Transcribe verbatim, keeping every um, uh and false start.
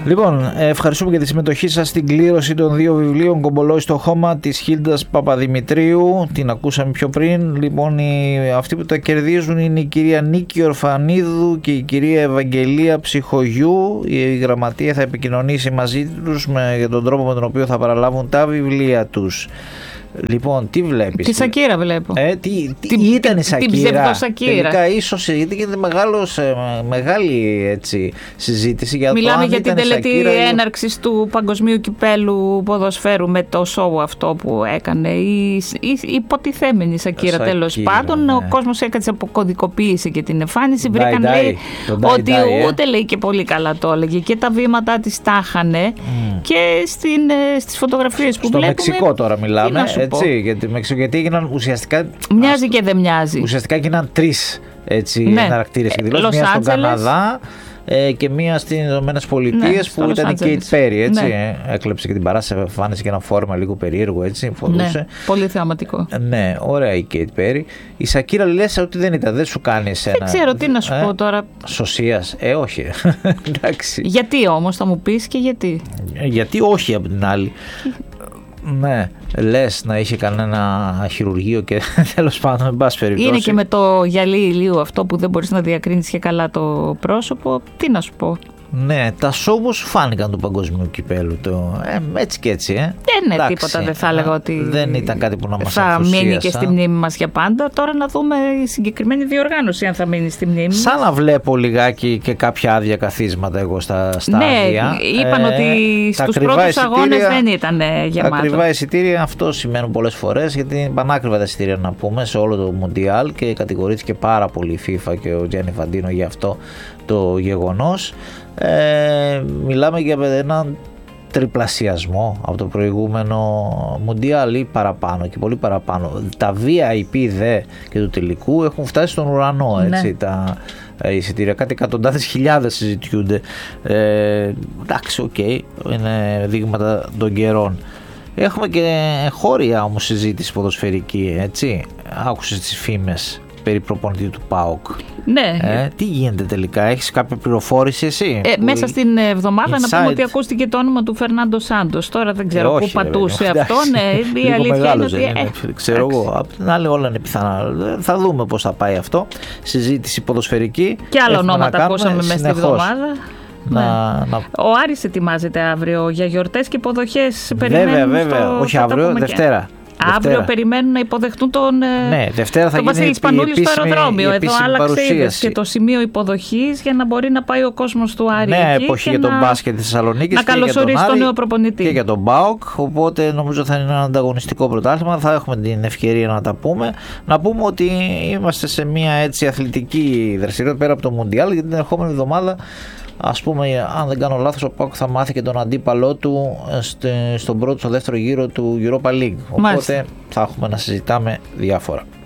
Λοιπόν, ευχαριστούμε για τη συμμετοχή σας στην κλήρωση των δύο βιβλίων «Κομπολόι στο χώμα» της Χίλντας Παπαδημητρίου. Την ακούσαμε πιο πριν. Λοιπόν, οι, αυτοί που τα κερδίζουν είναι η κυρία Νίκη Ορφανίδου και η κυρία Ευαγγελία Ψυχογιού. Η γραμματεία θα επικοινωνήσει μαζί τους με, για τον τρόπο με τον οποίο θα παραλάβουν τα βιβλία τους. Λοιπόν, τι βλέπεις? Τη Σακύρα βλέπω. Ε, τι, τι τι ήταν η Σακύρα? Την ψευδοσακύρα. Τελικά ίσως γιατί γίνεται μεγάλος, μεγάλη έτσι, συζήτηση για Μιλάμε το αν για ήταν την τελετή Σακύρα έναρξης του Παγκοσμίου Κυπέλου Ποδοσφαίρου με το σόου αυτό που έκανε η, η, η υποτιθέμενη Σακύρα, Σακύρα τέλος πάντων. Ναι. Ο κόσμος έκατσε αποκωδικοποίησε και την εμφάνιση. Βρήκαν λέει ότι die, ούτε λέει και πολύ καλά το έλεγε και τα βήματά της τα είχανε mm. και στην, στις φωτογραφίες που στο βλέπουμε. Στο Μεξικό τώρα μιλάμε. Έτσι, γιατί, γιατί έγιναν ουσιαστικά. Μοιάζει και δεν μοιάζει. Ουσιαστικά έγιναν τρεις ναι. χαρακτήρες εκδηλώσεις. Μία στον Καναδά ε, και μία στις Ηνωμένες Πολιτείες που ήταν η Κέιτ Πέρι. Έτσι, ναι. ε, έκλεψε και την παράσταση, εμφάνισε και ένα φόρμα λίγο περίεργο. Έτσι, φορούσε. Ναι, πολύ θεαματικό. Ναι, ωραία η Κέιτ Πέρι. Η Σακύρα λες ότι δεν ήταν, δεν σου κάνει εσένα. Δεν ξέρω τι να σου ε, πω τώρα. Σωσίας, ε, όχι. Εντάξει. Γιατί όμως, θα μου πεις και γιατί. Ε, γιατί όχι από την άλλη. Ναι, λες να είχε κανένα χειρουργείο και τέλος πάντων, εν πάση περιπτώσει. Είναι και με το γυαλί ηλίου αυτό που δεν μπορείς να διακρίνεις και καλά το πρόσωπο. Τι να σου πω. Ναι, τα σόου σου φάνηκαν του Παγκοσμίου Κυπέλου. Το, ε, έτσι και έτσι, ε. Δεν είναι εντάξει, τίποτα, δεν θα έλεγα ότι. Δεν ήταν κάτι που να μας θα ενθουσίασε. μείνει και στη μνήμη μας για πάντα. Τώρα να δούμε η συγκεκριμένη διοργάνωση αν θα μείνει στη μνήμη μας. Σαν να βλέπω λιγάκι και κάποια άδεια καθίσματα εγώ στα στάδια. Ναι, είπαν ε, ότι στους πρώτους αγώνες δεν ήταν γεμάτο. Τα ακριβά εισιτήρια αυτό σημαίνουν πολλές φορές, γιατί είναι πανάκριβα τα εισιτήρια να πούμε σε όλο το Μουντιάλ και κατηγορήθηκε πάρα πολύ η FIFA και ο Τζιάννι Φαντίνο για αυτό το γεγονός. Ε, μιλάμε για έναν τριπλασιασμό από το προηγούμενο Μουντιάλ ή παραπάνω και πολύ παραπάνω. Τα βι άι πι δε και του τελικού έχουν φτάσει στον ουρανό, έτσι, ναι. Τα εισιτήρια, κάτι εκατοντάδες χιλιάδες συζητιούνται. Ε, εντάξει, οκ, okay, είναι δείγματα των καιρών. Έχουμε και χώρια όμως συζήτηση ποδοσφαιρική, έτσι. Άκουσες τις φήμες περί προπονητή του ΠΑΟΚ. Ναι. Ε, τι γίνεται τελικά, έχεις κάποια πληροφόρηση εσύ? Ε, που... Μέσα στην εβδομάδα inside. Να πούμε ότι ακούστηκε το όνομα του Φερνάντο Σάντος. Τώρα δεν ξέρω ε, πού πατούσε ρε, αυτό. Ναι, η αλήθεια είναι ότι. Είναι, ε, ξέρω εγώ. Απ' την άλλη, όλα είναι πιθανά. Θα δούμε πώς θα πάει αυτό. Συζήτηση ποδοσφαιρική. Και άλλα ονόματα ακούσαμε μέσα στην εβδομάδα. Να, ναι. να... Ο Άρης ετοιμάζεται αύριο για γιορτές και υποδοχές. Βέβαια, βέβαια. Στο... Όχι αύριο, Δευτέρα. Αύριο Δευτέρα. Περιμένουν να υποδεχτούν τον, ναι, Δευτέρα θα τον Βασίλη Σπανούλη στο αεροδρόμιο. Εδώ άλλαξε και το σημείο υποδοχής για να μπορεί να πάει ο κόσμος του Άρη. Νέα εποχή για τον να... μπάσκετ της Θεσσαλονίκης. Να καλωσορίσει τον νέο προπονητή. Και για τον ΠΑΟΚ. Οπότε νομίζω θα είναι ένα ανταγωνιστικό πρωτάθλημα. Θα έχουμε την ευκαιρία να τα πούμε. Να πούμε ότι είμαστε σε μια έτσι αθλητική δραστηριότητα πέρα από το Μουντιάλ, γιατί την ερχόμενη εβδομάδα. Ας πούμε, αν δεν κάνω λάθος, ο ΠΑΟΚ θα μάθει και τον αντίπαλό του στον πρώτο, στο δεύτερο γύρο του Europa League. Οπότε Μάλιστα. θα έχουμε να συζητάμε διάφορα.